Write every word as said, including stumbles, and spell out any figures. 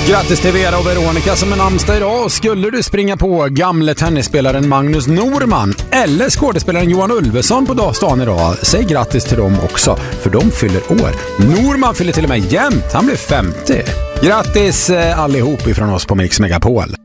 Grattis till Vera och Veronica som är namnsdag idag. Skulle du springa på gamle tennisspelaren Magnus Norman eller skådespelaren Johan Ulveson på dagsdagen idag, säg grattis till dem också, för de fyller år. Norman fyller till och med jämnt, han blir femtio. Grattis allihop ifrån oss på Mix Megapol.